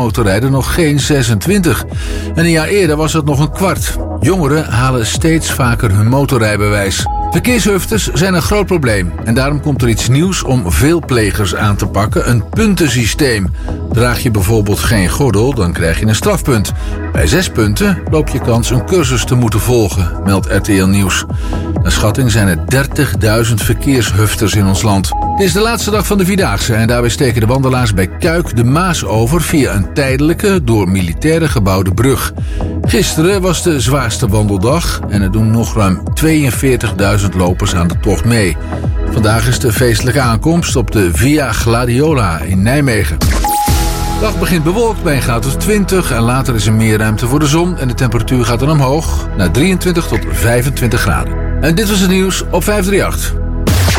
motorrijden nog geen 26. En een jaar eerder was het nog een kwart. Jongeren halen steeds vaker hun motorrijbewijs. Verkeershufters zijn een groot probleem en daarom komt er iets nieuws om veelplegers aan te pakken, een puntensysteem. Draag je bijvoorbeeld geen gordel, dan krijg je een strafpunt. Bij 6 punten loop je kans een cursus te moeten volgen, meldt RTL Nieuws. Naar schatting zijn er 30.000 verkeershufters in ons land. Het is de laatste dag van de Vierdaagse en daarbij steken de wandelaars bij Kuik de Maas over via een tijdelijke, door militairen gebouwde brug. Gisteren was de zwaarste wandeldag en er doen nog ruim 42.000 lopers aan de tocht mee. Vandaag is de feestelijke aankomst op de Via Gladiola in Nijmegen. De dag begint bewolkt bij een graad of 20 en later is er meer ruimte voor de zon en de temperatuur gaat dan omhoog naar 23 tot 25 graden. En dit was het nieuws op 538.